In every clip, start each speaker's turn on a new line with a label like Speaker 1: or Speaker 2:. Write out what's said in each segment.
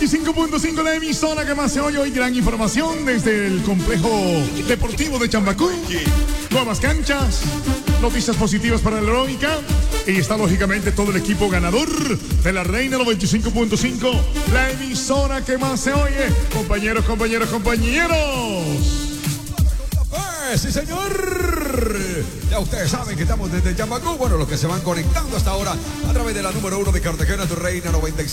Speaker 1: 95.5, la emisora que más se oye hoy. Gran información desde el complejo deportivo de Chambacú. Nuevas canchas, noticias positivas para la heroica. Y está lógicamente todo el equipo ganador de la Reina 95.5, la emisora que más se oye. Compañeros.
Speaker 2: Sí, señor. Ya ustedes saben que estamos desde Chambacú. Bueno, los que se van conectando hasta ahora a través de la número 1 de Cartagena, tu Reina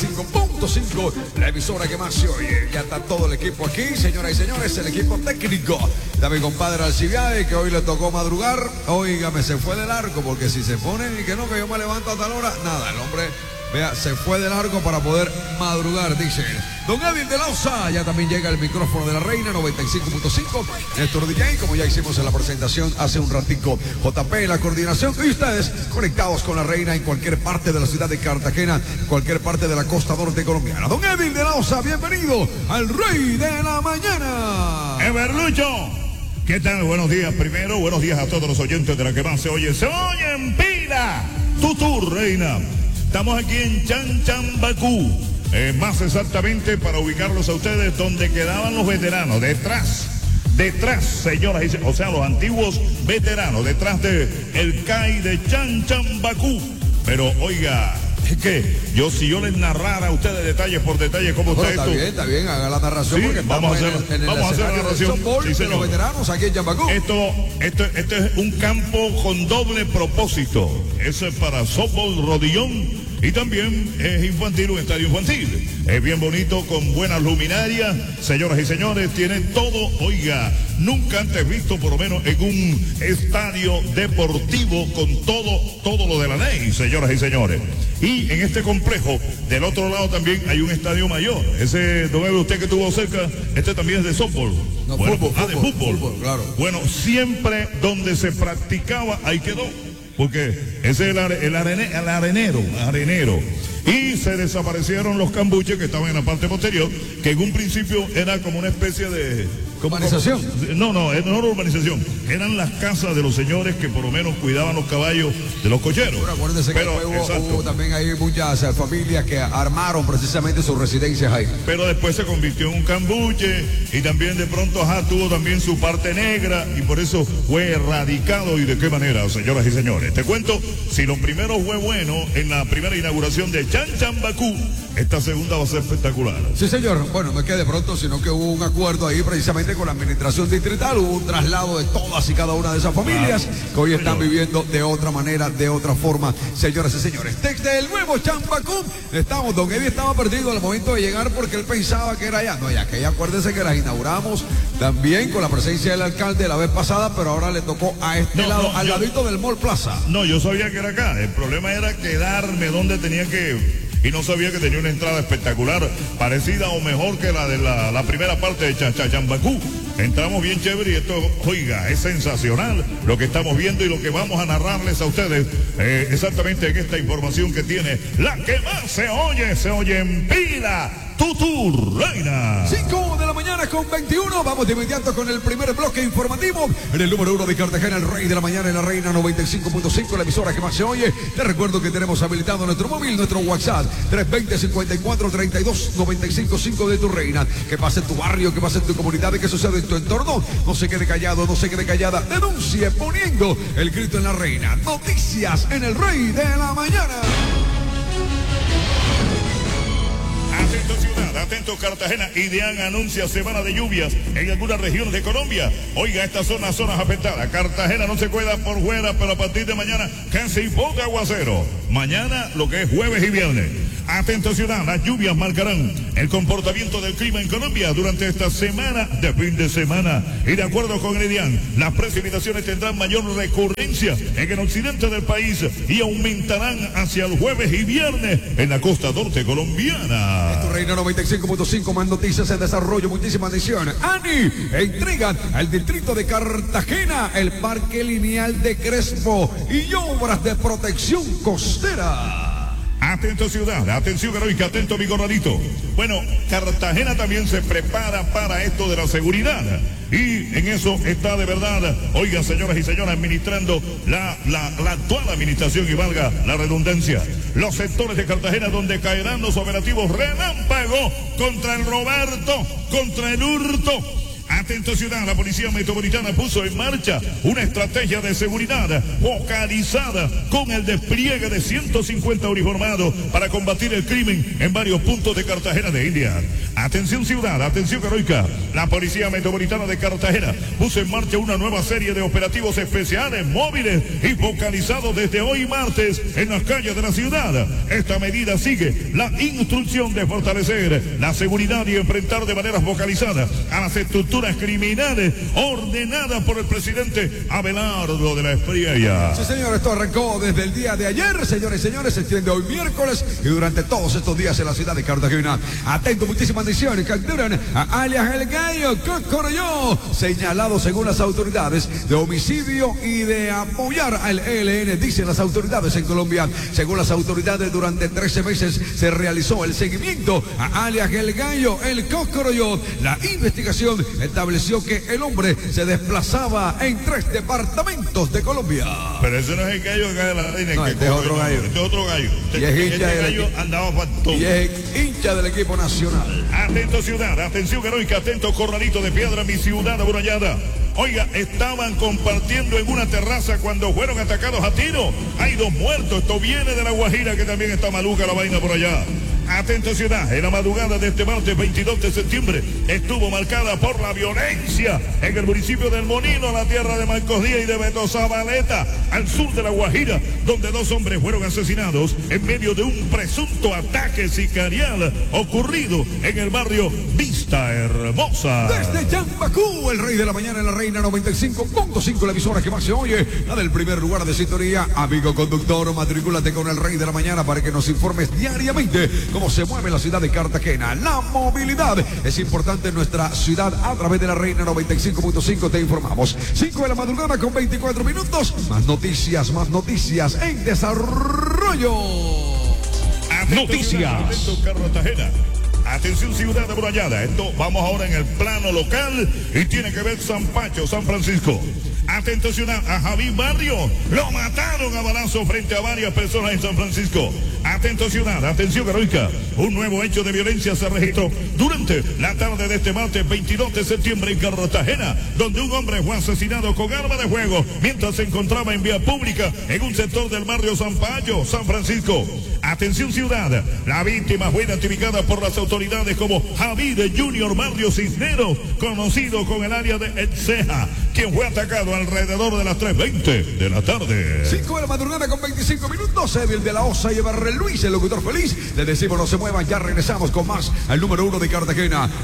Speaker 2: 95.5, la emisora que más se oye. Ya está todo el equipo aquí, señoras y señores, el equipo técnico. Ya mi compadre Alcibiade, que hoy le tocó madrugar. Óigame, se fue de largo, porque si se ponen y que no, que yo me levanto a tal hora, nada, el hombre, vea, se fue de largo para poder madrugar, dicen. Don Edwin de la Osa, ya también llega el micrófono de la Reina 95.5. Néstor DJ, como ya hicimos en la presentación hace un ratico. JP en la coordinación. Y ustedes conectados con la Reina en cualquier parte de la ciudad de Cartagena, cualquier parte de la costa norte colombiana. Don Edwin de la Osa, bienvenido al Rey de la Mañana.
Speaker 3: Everlucho, ¿qué tal? Buenos días primero. Buenos días a todos los oyentes de la que más se oye. Se oye en pila. Tu Reina. Estamos aquí en Chambacú. Más exactamente para ubicarlos a ustedes donde quedaban los veteranos, detrás, señoras y señores, o sea, los antiguos veteranos, detrás de el CAI de Chambacú. Pero oiga, es que si yo les narrara a ustedes detalle por detalle cómo está esto.
Speaker 2: Está bien, haga la narración,
Speaker 3: sí,
Speaker 2: porque
Speaker 3: vamos a hacer la narración.
Speaker 2: Sí, de los veteranos aquí en Chambacú.
Speaker 3: Esto es un campo con doble propósito. Eso es para softball, rodillón. Y también es infantil, un estadio infantil. Es bien bonito, con buenas luminarias. Señoras y señores, tiene todo, oiga, nunca antes visto, por lo menos en un estadio deportivo con todo lo de la ley, señoras y señores. Y en este complejo, del otro lado también hay un estadio mayor. Ese, don Evo, usted que estuvo cerca, este también es de softball.
Speaker 2: No,
Speaker 3: bueno,
Speaker 2: fútbol,
Speaker 3: de fútbol,
Speaker 2: claro.
Speaker 3: Bueno, siempre donde se practicaba, ahí quedó. Porque ese es el arenero. Y se desaparecieron los cambuches que estaban en la parte posterior, que en un principio era como una especie de...
Speaker 2: ¿Urbanización?
Speaker 3: No era urbanización. Eran las casas de los señores que por lo menos cuidaban los caballos de los cocheros.
Speaker 2: Bueno, acuérdense que hubo también ahí muchas familias que armaron precisamente sus residencias ahí.
Speaker 3: Pero después se convirtió en un cambuche y también de pronto tuvo también su parte negra y por eso fue erradicado. ¿Y de qué manera, señoras y señores? Te cuento, si lo primero fue bueno en la primera inauguración de Chambacú, esta segunda va a ser espectacular.
Speaker 2: Sí, señor. Bueno, no es que de pronto, sino que hubo un acuerdo ahí precisamente con la administración distrital, hubo un traslado de todas y cada una de esas familias que hoy están viviendo de otra manera, de otra forma, señoras y señores. Desde el nuevo Chambacú estamos, don Eddie estaba perdido al momento de llegar porque él pensaba que era allá. No, ya que acuérdense que las inauguramos también con la presencia del alcalde la vez pasada, pero ahora le tocó a este lado, al ladito del Mall Plaza.
Speaker 3: No, yo sabía que era acá. El problema era quedarme donde tenía que... Y no sabía que tenía una entrada espectacular, parecida o mejor que la de la primera parte de Chambacú. Entramos bien chévere y esto, oiga, es sensacional lo que estamos viendo y lo que vamos a narrarles a ustedes exactamente en esta información que tiene la que más se oye en pila. Tu Reina.
Speaker 2: 5 de la mañana con 21. Vamos de inmediato con el primer bloque informativo. En el número 1 de Cartagena, el Rey de la Mañana en la Reina 95.5, la emisora que más se oye. Te recuerdo que tenemos habilitado nuestro móvil, nuestro WhatsApp, 320-54-32-95.5 de tu Reina. Que pase en tu barrio, que pase en tu comunidad, que sucede en tu entorno. No se quede callado, no se quede callada. Denuncie poniendo el grito en la Reina. Noticias en el Rey de la Mañana.
Speaker 3: Atento ciudad, atento Cartagena. IDEAN anuncia semana de lluvias en algunas regiones de Colombia. Oiga, estas son las zonas afectadas. Cartagena no se cuida por fuera, pero a partir de mañana casi poco aguacero. Mañana lo que es jueves y viernes. Atento ciudad, las lluvias marcarán el comportamiento del clima en Colombia durante esta semana de fin de semana. Y de acuerdo con el IDEAN, las precipitaciones tendrán mayor recurrencia en el occidente del país y aumentarán hacia el jueves y viernes en la costa norte colombiana.
Speaker 2: Esto Reina 95.5, más noticias en desarrollo, muchísima atención. ANI entregan al distrito de Cartagena el parque lineal de Crespo y obras de protección costera.
Speaker 3: Atento ciudad, atención heroica, atento mi corralito. Bueno, Cartagena también se prepara para esto de la seguridad. Y en eso está de verdad, oiga señoras y señores, administrando la actual administración y valga la redundancia. Los sectores de Cartagena donde caerán los operativos relámpago contra el Roberto, contra el hurto. Atento ciudad, la Policía Metropolitana puso en marcha una estrategia de seguridad focalizada con el despliegue de 150 uniformados para combatir el crimen en varios puntos de Cartagena de India. Atención ciudad, atención heroica, la Policía Metropolitana de Cartagena puso en marcha una nueva serie de operativos especiales, móviles y focalizados desde hoy martes en las calles de la ciudad. Esta medida sigue la instrucción de fortalecer la seguridad y enfrentar de manera focalizada a las estructuras criminales ordenadas por el presidente Abelardo de la Espriella.
Speaker 2: Sí, señor, esto arrancó desde el día de ayer, señores y señores, se extiende hoy miércoles y durante todos estos días en la ciudad de Cartagena. Atento, muchísimas decisiones, capturan a alias El Gallo Cocoroyo, señalado según las autoridades de homicidio y de apoyar al ELN, dicen las autoridades en Colombia. Según las autoridades, durante 13 meses se realizó el seguimiento a alias El Gallo, el Cocoroyo. La investigación estableció que el hombre se desplazaba en 3 departamentos de Colombia.
Speaker 3: Pero ese no es el gallo que cae la reina.
Speaker 2: No, este es otro gallo.
Speaker 3: Este es otro gallo.
Speaker 2: Y es hincha del
Speaker 3: gallo andaba faltón.
Speaker 2: Y es hincha del equipo nacional.
Speaker 3: Atento ciudad, atención heroica, atento corralito de piedra, mi ciudad amurallada. Oiga, estaban compartiendo en una terraza cuando fueron atacados a tiro. Hay 2 muertos. Esto viene de La Guajira, que también está maluca la vaina por allá. Atento ciudad, en la madrugada de este martes 22 de septiembre estuvo marcada por la violencia en el municipio del Monino, la tierra de Marcos Díaz y de Beto Zabaleta, al sur de La Guajira, donde 2 hombres fueron asesinados en medio de un presunto ataque sicarial ocurrido en el barrio Vista Hermosa.
Speaker 2: Desde Chambacú, el rey de la mañana en la Reina 95.5, la emisora que más se oye, la del primer lugar de sintonía. Amigo conductor, matricúlate con el rey de la mañana para que nos informes diariamente cómo se mueve la ciudad de Cartagena. La movilidad es importante en nuestra ciudad. A través de la Reina 95.5 te informamos. 5 de la madrugada con 24 minutos. Más noticias en desarrollo.
Speaker 3: Noticias. Atento Cartagena. Atención ciudad amurallada. Esto vamos ahora en el plano local y tiene que ver San Pacho, San Francisco. Atento ciudad, a Javi Barrio lo mataron a balazo frente a varias personas en San Francisco. Atento ciudad, atención heroica, un nuevo hecho de violencia se registró durante la tarde de este martes 22 de septiembre en Cartagena, donde un hombre fue asesinado con arma de fuego mientras se encontraba en vía pública en un sector del barrio San Pacho, San Francisco. Atención ciudad, la víctima fue identificada por las autoridades como Javier Junior Barrio Cisneros, conocido con el área de Etceja, quien fue atacado alrededor de las 3:20 de la tarde.
Speaker 2: 5 de la madrugada con 25 minutos, Evil de la Osa y Eberre Luis, el locutor feliz. Les decimos no se muevan, ya regresamos con más al número 1 de Cartagena.